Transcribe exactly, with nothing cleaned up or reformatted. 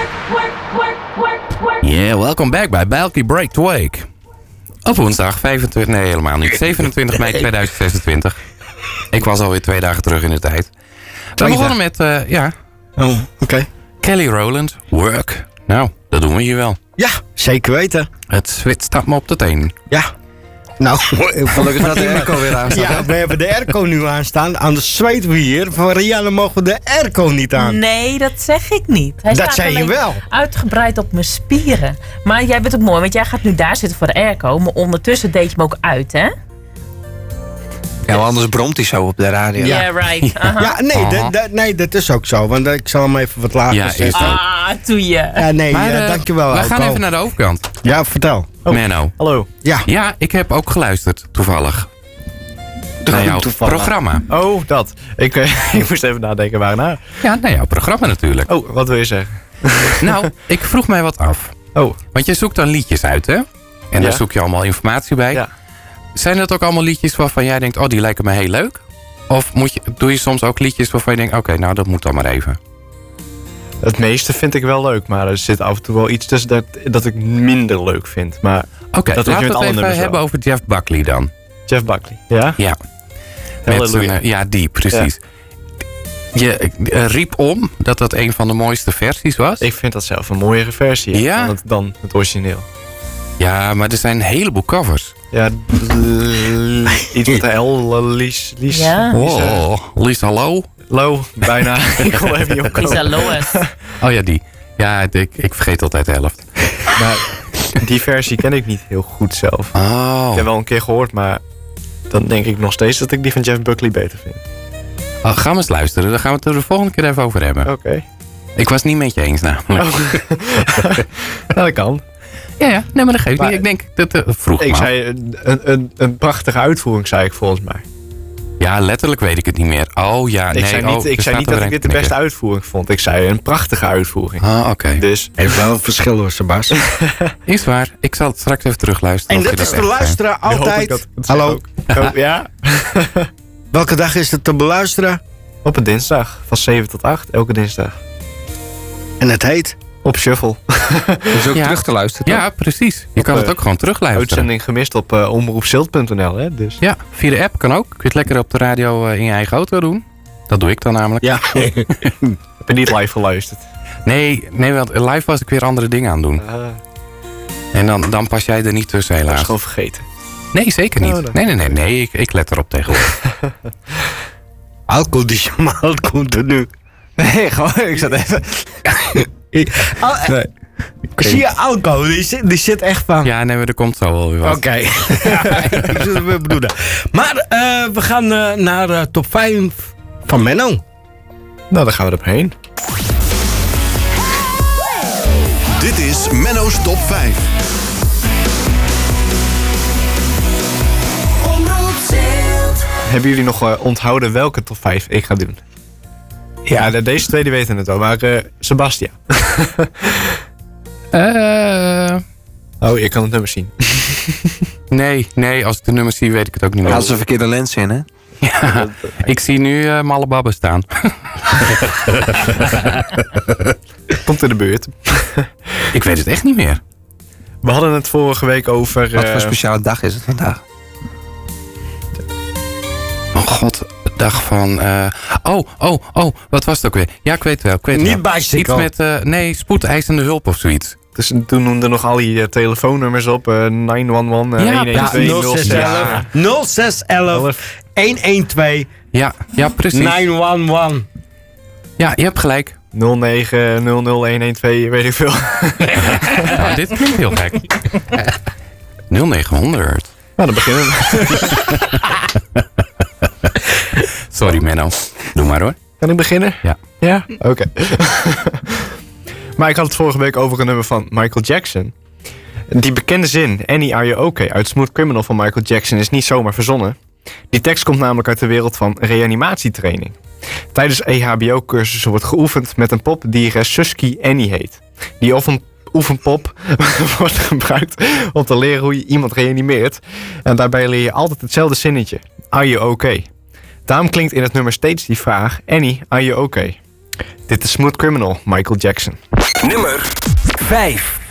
Yeah, welcome back bij Balky Break the Wake. Op woensdag vijfentwintig, nee helemaal niet, zevenentwintig mei tweeduizend zesentwintig. Ik was alweer twee dagen terug in de tijd. We begonnen met, uh, ja... Oh, oké. Okay. Kelly Rowland, Work. Nou, dat doen we hier wel. Ja, zeker weten. Het zwit staat me op de teen. Ja. Nou, gelukkig dat de airco weer aan staat. Ja, we hebben de airco nu aanstaan. Anders zweten we hier. Van Rianne mogen we de airco niet aan. Nee, dat zeg ik niet. Hij dat staat zei je wel. Uitgebreid op mijn spieren. Maar jij bent ook mooi, want jij gaat nu daar zitten voor de airco. Maar ondertussen deed je hem ook uit, hè? Ja, want anders bromt hij zo op de radio. Ja, yeah, right. Uh-huh. Ja, nee, uh-huh. d- d- nee, dat is ook zo. Want ik zal hem even wat lager ja, zetten. Ah, doe je. Ja, nee, maar, uh, dankjewel. We Alco. gaan even naar de overkant. Ja, vertel. Oh. Menno. Hallo. Ja. Ja, ik heb ook geluisterd, toevallig. Naar jouw toevallig. programma. Oh, dat. Ik, uh, ik moest even nadenken waarna. Ja, naar jouw programma natuurlijk. Oh, wat wil je zeggen? Nou, ik vroeg mij wat af. Oh. Want je zoekt dan liedjes uit, hè? En ja. Daar zoek je allemaal informatie bij. Ja. Zijn dat ook allemaal liedjes waarvan jij denkt, oh, die lijken me heel leuk? Of moet je, doe je soms ook liedjes waarvan je denkt, oké, okay, nou, dat moet dan maar even? Het meeste vind ik wel leuk, maar er zit af en toe wel iets tussen dat, dat ik minder leuk vind. Maar oké, okay, laten we het even hebben wel. over Jeff Buckley dan. Jeff Buckley, ja? Ja. Met zijn, ja, die, precies. Ja. Je uh, riep om dat dat een van de mooiste versies was. Ik vind dat zelf een mooiere versie ja? dan, het, dan het origineel. Ja, maar er zijn een heleboel covers. Ja, iets met de L, Lies. Lies ja. Oh, Lies, hallo? Hallo, bijna. Ik kon even niet opkomen. Lisa Lois. Oh ja, die. Ja, ik, ik vergeet altijd de helft. Maar die versie ken ik niet heel goed zelf. Oh. Ik heb wel een keer gehoord, maar dan denk ik nog steeds dat ik die van Jeff Buckley beter vind. Oh, gaan we eens luisteren. Daar gaan we het er de volgende keer even over hebben. Oké. Okay. Ik was het niet met je eens namelijk. Oh. Nou, dat kan. Ja, ja. Nee, maar dat geeft niet. Ik denk, dat uh, vroeg Ik maar. zei, een, een, een prachtige uitvoering, zei ik volgens mij. Ja, letterlijk weet ik het niet meer. Oh ja, nee. Ik zei niet, oh, ik zei niet dat ik dit de beste uitvoering vond. Ik zei een prachtige uitvoering. Ah, oké. Okay. Dus heeft wel een verschil hoor, Sebas. Is waar. Ik zal het straks even terugluisteren. En dat is te luisteren zijn. altijd. Dat, dat Hallo. Oh, ja? Welke dag is het te beluisteren? Op een dinsdag. Van zeven tot acht. Elke dinsdag. En het heet? Op Shuffle. Dus ook ja. terug te luisteren. Ja, precies. Je op, kan het ook gewoon terugluisteren. Uitzending gemist op uh, omroepzilt punt n l. Hè? Dus. Ja, via de app kan ook. Kun je het lekker op de radio uh, in je eigen auto doen. Dat doe ik dan namelijk. Ja. Heb je niet live geluisterd? Nee, nee, want live was ik weer andere dingen aan het doen. Uh, en dan, dan pas jij er niet tussen helaas. Dat is gewoon vergeten. Nee, zeker niet. Oh, nee, nee, nee. nee ik, ik let erop tegenwoordig. Alco die Jamal continu. Nee, gewoon, ik zat even... Al, nee. Zie je Alco, die zit, die zit echt van... Ja, nee, maar er komt zo wel weer wat. Oké. Okay. Ik zit het weer bedoelen. Maar uh, we gaan uh, naar uh, top vijf van Menno. Nou, dan gaan we erop heen. Dit is Menno's top vijf. Hebben jullie nog uh, onthouden welke top vijf ik ga doen? Ja, deze twee die weten het al, maar uh, Sebastian. uh, oh, je kan het nummer zien. nee, nee, als ik de nummers zie weet ik het ook niet meer. Hij had ze verkeerde lens in, hè? Ja, ik zie nu uh, Malle Babbe staan. Komt in de buurt. Ik weet het echt niet meer. We hadden het vorige week over... Wat voor uh, speciale dag is het vandaag? Oh god, de dag van... Uh, oh, oh, oh, wat was het ook weer? Ja, ik weet wel. Ik weet niet bicycle. Iets met, uh, nee, spoedeisende hulp of zoiets. Dus toen noemden nog al die uh, telefoonnummers op. Uh, negen een een, uh, ja, een een twee, nul zes elf. nul zes elf, een een twee. Ja, ja, precies. negen een een. Ja, je hebt gelijk. nul negen nul nul een een twee, weet ik veel. Nou, dit klinkt heel gek. nul negen honderd. Nou, dan beginnen we. Sorry, Menno. Doe maar hoor. Kan ik beginnen? Ja. Ja? Oké. Okay. Maar ik had het vorige week over een nummer van Michael Jackson. Die bekende zin, Annie, are you okay? Uit Smooth Criminal van Michael Jackson is niet zomaar verzonnen. Die tekst komt namelijk uit de wereld van reanimatietraining. Tijdens E H B O-cursussen wordt geoefend met een pop die Susky Annie heet. Die oefen, oefenpop wordt gebruikt om te leren hoe je iemand reanimeert. En daarbij leer je altijd hetzelfde zinnetje. Are you okay? Daarom klinkt in het nummer steeds die vraag, Annie, are you okay? Dit is Smooth Criminal, Michael Jackson. Nummer vijf.